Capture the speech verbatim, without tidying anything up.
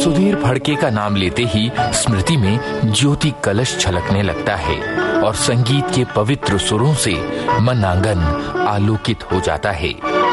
सुधीर फड़के का नाम लेते ही स्मृति में ज्योति कलश छलकने लगता है और संगीत के पवित्र सुरों से मन आंगन आलोकित हो जाता है।